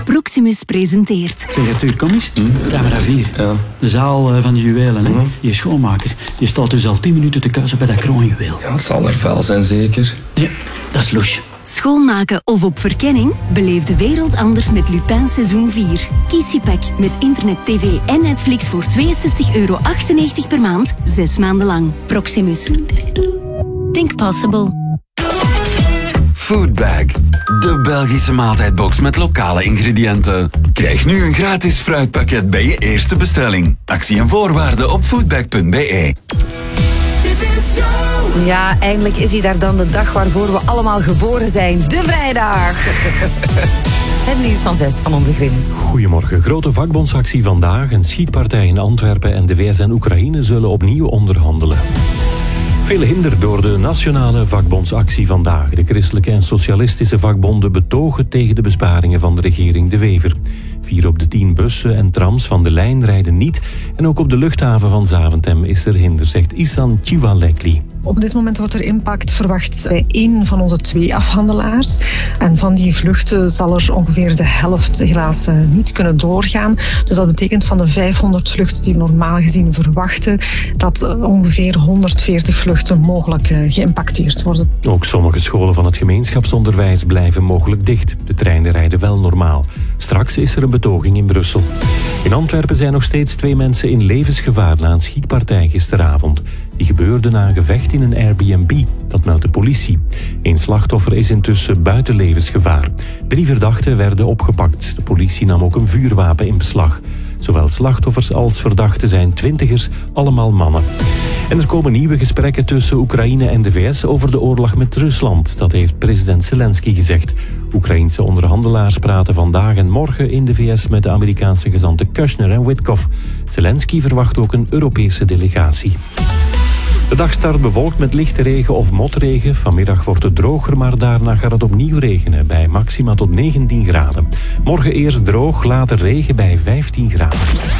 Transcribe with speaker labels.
Speaker 1: Proximus presenteert.
Speaker 2: Zeg Arthur, kom eens. Camera 4.
Speaker 3: Ja.
Speaker 2: De zaal van de juwelen. Hè? Je schoonmaker. Je staat dus al 10 minuten te kuisen bij dat kroonjuweel.
Speaker 3: Ja, het zal er vuil zijn, zeker.
Speaker 2: Nee, dat is louche.
Speaker 1: Schoonmaken of op verkenning? Beleef de wereld anders met Lupin seizoen 4. Kies je pack met internet, tv en Netflix voor €62,98 per maand, 6 maanden lang. Proximus. Think possible.
Speaker 4: Foodbag, de Belgische maaltijdbox met lokale ingrediënten. Krijg nu een gratis fruitpakket bij je eerste bestelling. Actie en voorwaarden op foodbag.be.
Speaker 5: Ja, eindelijk is hij daar dan, de dag waarvoor we allemaal geboren zijn. De vrijdag. Het nieuws van 6 van onze Grim.
Speaker 6: Goedemorgen. Grote vakbondsactie vandaag. Een schietpartij in Antwerpen en de VS en Oekraïne zullen opnieuw onderhandelen. Veel hinder door de nationale vakbondsactie vandaag. De christelijke en socialistische vakbonden betogen tegen de besparingen van de regering De Wever. 4 op de 10 bussen en trams van de lijn rijden niet. En ook op de luchthaven van Zaventem is er hinder, zegt Isan Chivalekli.
Speaker 7: Op dit moment wordt er impact verwacht bij 1 van onze 2 afhandelaars. En van die vluchten zal er ongeveer de helft helaas niet kunnen doorgaan. Dus dat betekent van de 500 vluchten die we normaal gezien verwachten, dat ongeveer 140 vluchten mogelijk geïmpacteerd worden.
Speaker 6: Ook sommige scholen van het gemeenschapsonderwijs blijven mogelijk dicht. De treinen rijden wel normaal. Straks is er een betoging in Brussel. In Antwerpen zijn nog steeds 2 mensen in levensgevaar na een schietpartij gisteravond. Die gebeurde na een gevecht in een Airbnb, dat meldt de politie. 1 slachtoffer is intussen buiten levensgevaar. 3 verdachten werden opgepakt. De politie nam ook een vuurwapen in beslag. Zowel slachtoffers als verdachten zijn 20ers, allemaal mannen. En er komen nieuwe gesprekken tussen Oekraïne en de VS over de oorlog met Rusland. Dat heeft president Zelensky gezegd. Oekraïense onderhandelaars praten vandaag en morgen in de VS met de Amerikaanse gezanten Kushner en Witkoff. Zelensky verwacht ook een Europese delegatie. De dag start bewolkt met lichte regen of motregen. Vanmiddag wordt het droger, maar daarna gaat het opnieuw regenen bij maxima tot 19 graden. Morgen eerst droog, later regen bij 15 graden.